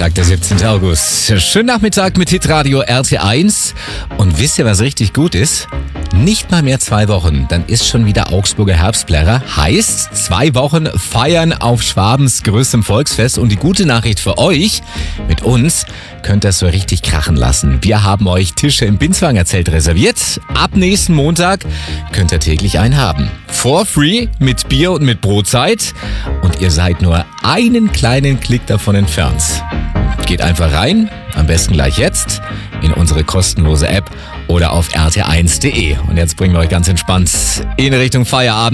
Donnerstag, der 17. August. Schönen Nachmittag mit Hitradio RT1. Und wisst ihr, was richtig gut ist? Nicht mal mehr 2 Wochen, dann ist schon wieder Augsburger Herbstplärrer. Heißt, 2 Wochen feiern auf Schwabens größtem Volksfest. Und die gute Nachricht für euch, mit uns könnt ihr es so richtig krachen lassen. Wir haben euch Tische im Binswanger Zelt reserviert. Ab nächsten Montag könnt ihr täglich einen haben. For free, mit Bier und mit Brotzeit. Und ihr seid nur einen kleinen Klick davon entfernt. Geht einfach rein, am besten gleich jetzt, in unsere kostenlose App oder auf rt1.de. Und jetzt bringen wir euch ganz entspannt in Richtung Feierabend.